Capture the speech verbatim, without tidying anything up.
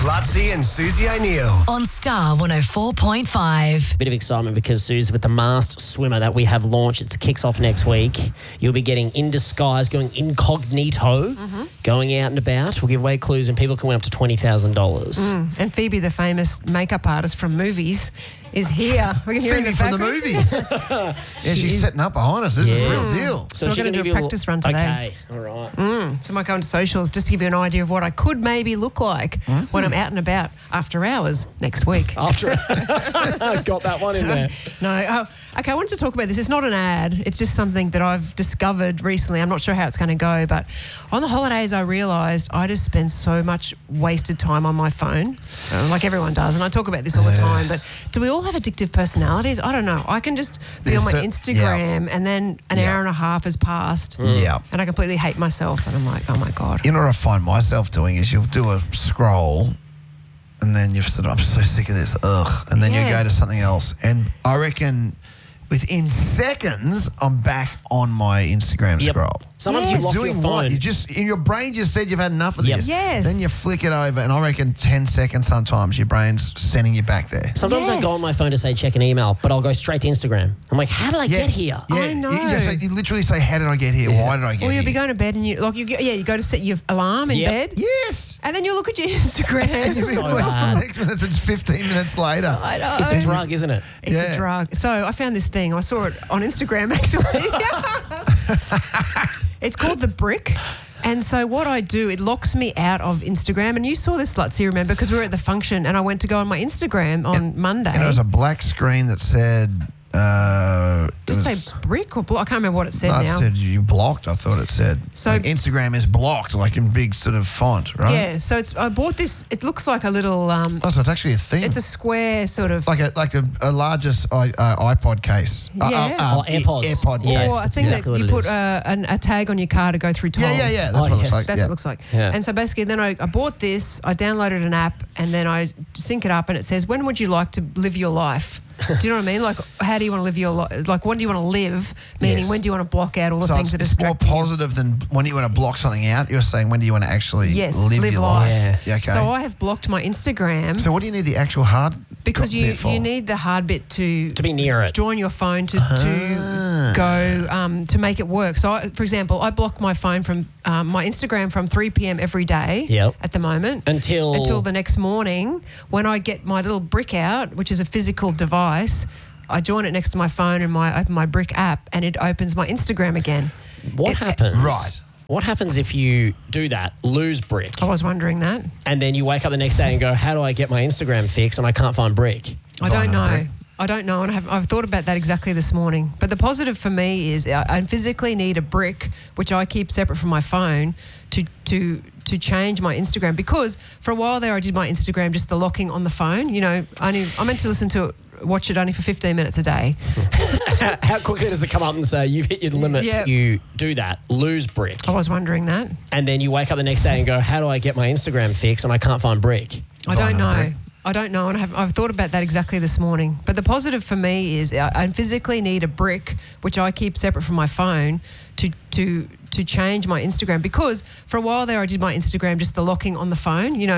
Lutzi and Susie O'Neill. On Star one oh four point five. Bit of excitement because, Suze, with the Masked Swimmer that we have launched, it kicks off next week. You'll be getting in disguise, going incognito, mm-hmm. going out and about. We'll give away clues and people can win up to twenty thousand dollars. Mm. And Phoebe, the famous makeup artist from movies, is here. We can hear her in Phoebe the from the background. movies. Yeah, she's setting up behind us. This is a real Yes. deal. So we're she going to can do give a you practice run today. Okay, all right. Mm. So I might go on socials just to give you an idea of what I could maybe look like Mm. when I'm out and about after hours next week. After got that one in there. No, oh, okay, I wanted to talk about this. It's not an ad. It's just something that I've discovered recently. I'm not sure how it's going to go, but on the holidays I realised I just spend so much wasted time on my phone, uh, like everyone does, and I talk about this all the time, but do we all have addictive personalities? I don't know. I can just be There's on my a- Instagram and then an Yeah. hour and a half has passed Yeah. and I completely hate myself and I'm like, oh my God. You know what I find myself doing is you'll do a scroll and then you've said, I'm so sick of this, ugh. And then you Yeah. go to something else. And I reckon within seconds, I'm back on my Instagram Yep. scroll. Sometimes Yes. you lock Doing your phone. what? You just, in your brain just said you've had enough of Yep. this. Yes. Then you flick it over and I reckon ten seconds sometimes your brain's sending you back there. Sometimes I go Yes. on my phone to say check an email, but I'll go straight to Instagram. I'm like, how did I get here? Yeah. I know. You, you, say, you literally say, how did I get here? Why did I get Or here? you'll be going to bed and you, like, you get, yeah, you go to set your alarm in Yep. bed. Yes. And then you look at your Instagram. And you'll be so like, bad. next minute it's fifteen minutes later. I know. It's a drug, isn't it? It's Yeah. a drug. So I found this thing. I saw it on Instagram, actually. It's called The Brick. And so what I do, it locks me out of Instagram. And you saw this, Lutzi, remember, because we were at the function and I went to go on my Instagram on Monday. And it was a black screen that said... Uh, Just it was- say brick or block. I can't remember what it said no, it now. said you blocked. I thought it said. So- Like Instagram is blocked, like in big sort of font, right? Yeah, so it's. I bought this. It looks like a little. Um, Oh, so it's actually a thing. it's a square sort of. like a like a, a largest i- uh, iPod case. Uh, Yeah. uh, Or AirPods. e- AirPod Yes, case. or a that's thing exactly that what you it put is. a, an, a tag on your car to go through tolls. Yeah, yeah, yeah. That's Oh, what it yes. looks like. That's yeah. what it looks like. Yeah. And so basically then I, I bought this, I downloaded an app and then I sync it up and it says, when would you like to live your life? Do you know what I mean? Like, how do you want to live your life? Like, when do you want to live? Meaning, Yes. when do you want to block out all the So things it's, that are it's more distracting you? positive than when you want to block something out. You're saying when do you want to actually Yes, live, live your life. life? Yeah. Okay. So I have blocked my Instagram So what do you need the actual hard because you, bit for? you need the hard bit to To be near it. join your phone to, Ah. to go um, to make it work. So, I, for example, I block my phone from um, my Instagram from three p.m. every day Yep. at the moment Until- until the next morning when I get my little brick out, which is a physical device. I join it next to my phone and my open my brick app, and it opens my Instagram again. What It- happens? Right. What happens if you do that, lose Brick, I was wondering that. and then you wake up the next day and go, how do I get my Instagram fixed and I can't find Brick? I don't Vinyl know. brick. I don't know, and I've, I've thought about that exactly this morning. But the positive for me is I, I physically need a brick, which I keep separate from my phone, to to to change my Instagram. Because for a while there, I did my Instagram just the locking on the phone. You know, only I meant to listen to it, watch it only for fifteen minutes a day. how, how quickly does it come up and say, you've hit your limit? Yeah. You do that, lose Brick, I was wondering that. and then you wake up the next day and go, how do I get my Instagram fixed and I can't find Brick? I don't Vinyl know. brick. I don't know, and I've, I've thought about that exactly this morning. But the positive for me is I, I physically need a brick, which I keep separate from my phone, to to to change my Instagram. Because for a while there, I did my Instagram just the locking on the phone. You know,